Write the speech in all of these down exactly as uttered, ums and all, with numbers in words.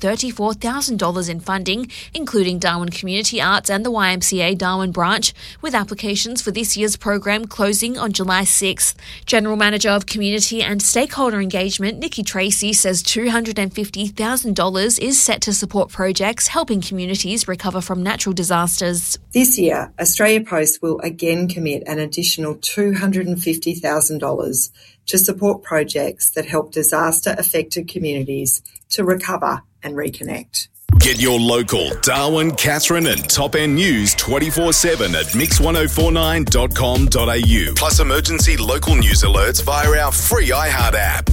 thirty-four thousand dollars in funding, including Darwin Community Arts and the Y M C A Darwin branch, with applications for this year's program closing on July sixth. General Manager of Community and Stakeholder Engagement, Nikki Tracy, says two hundred fifty thousand dollars is set to support projects helping communities recover from natural disasters. This year, Australia Post will again commit an additional two hundred fifty thousand dollars to support projects that help disaster-affected communities to recover and reconnect. Get your local Darwin, Katherine and Top End news twenty-four seven at mix ten forty-nine dot com dot a u. Plus emergency local news alerts via our free iHeart app.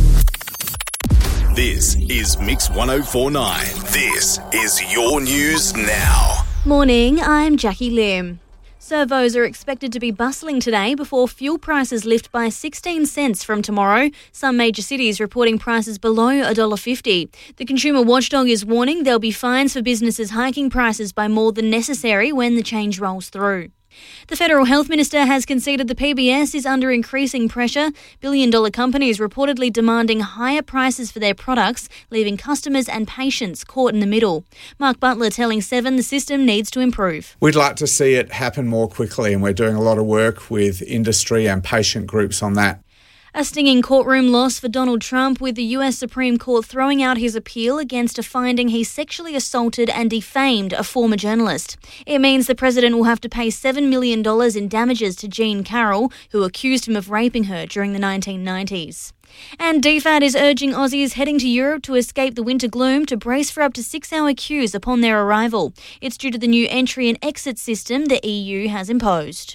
This is Mix ten forty-nine. This is your news now. Morning, I'm Jackie Lim. Servos are expected to be bustling today before fuel prices lift by sixteen cents from tomorrow. Some major cities reporting prices below one dollar fifty. The consumer watchdog is warning there'll be fines for businesses hiking prices by more than necessary when the change rolls through. The Federal Health Minister has conceded the P B S is under increasing pressure. Billion-dollar companies reportedly demanding higher prices for their products, leaving customers and patients caught in the middle. Mark Butler telling Seven the system needs to improve. We'd like to see it happen more quickly, and we're doing a lot of work with industry and patient groups on that. A stinging courtroom loss for Donald Trump, with the U S Supreme Court throwing out his appeal against a finding he sexually assaulted and defamed a former journalist. It means the president will have to pay seven million dollars in damages to Jean Carroll, who accused him of raping her during the nineteen nineties. And D F A D is urging Aussies heading to Europe to escape the winter gloom to brace for up to six-hour queues upon their arrival. It's due to the new entry and exit system the E U has imposed.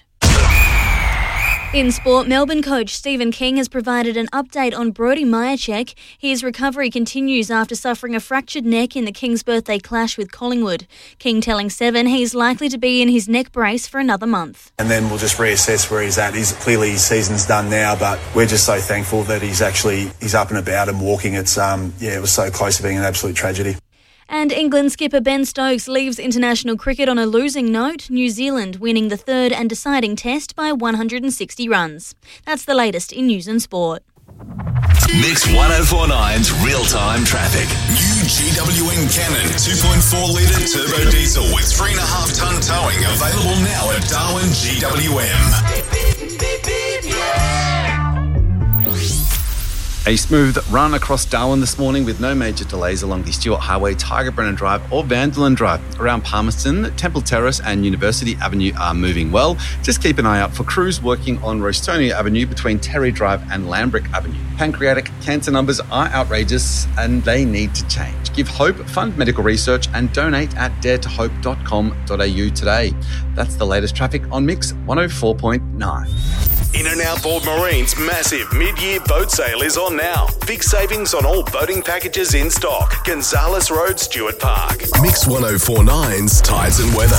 In sport, Melbourne coach Stephen King has provided an update on Brody Myercheck. His recovery continues after suffering a fractured neck in the King's birthday clash with Collingwood. King telling Seven he's likely to be in his neck brace for another month. And then we'll just reassess where he's at. He's clearly his season's done now, but we're just so thankful that he's actually he's up and about and walking. It's um yeah, it was so close to being an absolute tragedy. And England skipper Ben Stokes leaves international cricket on a losing note, New Zealand winning the third and deciding test by one hundred sixty runs. That's the latest in news and sport. Mix ten forty-nine's real-time traffic. New G W M Cannon two point four litre turbo diesel with three point five tonne towing available now at Darwin G W M. A smooth run across Darwin this morning with no major delays along the Stewart Highway, Tiger Brennan Drive or Vanderlyn Drive. Around Palmerston, Temple Terrace and University Avenue are moving well. Just keep an eye out for crews working on Rostonia Avenue between Terry Drive and Lambrick Avenue. Pancreatic cancer numbers are outrageous and they need to change. Give hope, fund medical research and donate at dare to hope dot com dot a u today. That's the latest traffic on Mix one oh four point nine. In and Outboard Marine's massive mid-year boat sale is on now. Big savings on all boating packages in stock. Gonzales Road, Stuart Park. Mix ten forty-nine's Tides and Weather.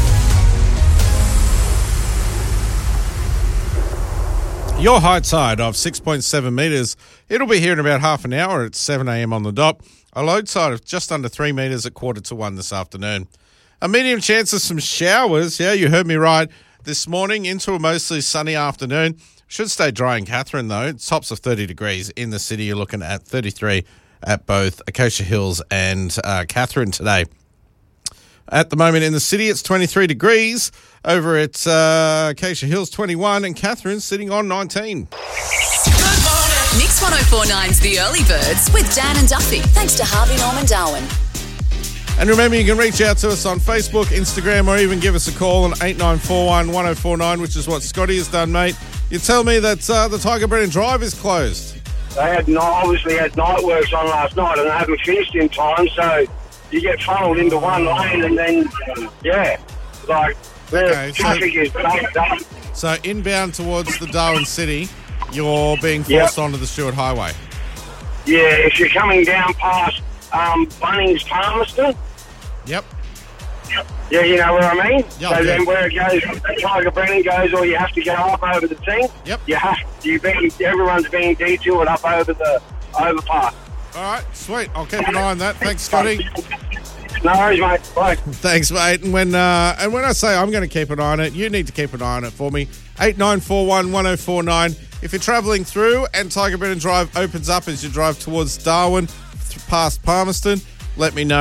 Your high tide of six point seven metres. It'll be here in about half an hour at seven a m on the dot. A low tide of just under three metres at quarter to one this afternoon. A medium chance of some showers. Yeah, you heard me right. This morning into a mostly sunny afternoon. Should stay dry in Katherine, though. Tops of thirty degrees in the city. You're looking at thirty-three at both Acacia Hills and uh, Katherine today. At the moment in the city, it's twenty-three degrees. Over at uh, Acacia Hills, twenty-one, and Katherine sitting on nineteen. Good morning. Mix ten forty-nine's The Early Birds with Dan and Duffy. Thanks to Harvey Norman Darwin. And remember, you can reach out to us on Facebook, Instagram, or even give us a call on eight nine four one, one oh four nine, which is what Scotty has done, mate. You tell me that uh, the Tiger Brennan Drive is closed. They had night, obviously had night works on last night and they haven't finished in time, so you get funneled into one lane and then, yeah, like, the Okay, so- traffic is backed up. So inbound towards the Darwin City, you're being forced Yep. onto the Stuart Highway. Yeah, if you're coming down past um, Bunnings Palmerston, Yep. yeah, you know where I mean? Yeah, so I do. then where it goes, Tiger Brennan goes, or you have to go up over the thing. Yep. You have, you being, everyone's being detoured up over the overpass. All right, sweet. I'll keep an eye on that. Thanks, Scotty. No worries, mate. Bye. Thanks, mate. And when uh, and when I say I'm going to keep an eye on it, you need to keep an eye on it for me. eight nine four one, one oh four nine. If you're travelling through and Tiger Brennan Drive opens up as you drive towards Darwin, th- past Palmerston, let me know.